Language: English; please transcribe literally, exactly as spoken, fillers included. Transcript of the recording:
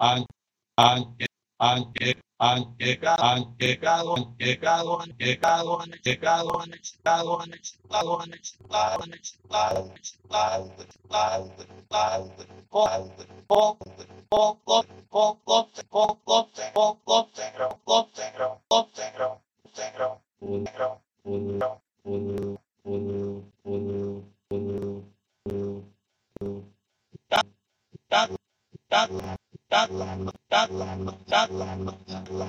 han han han llegado, han llegado, han llegado, han llegado, han llegado, han llegado, han llegado, han llegado, han llegado, han llegado,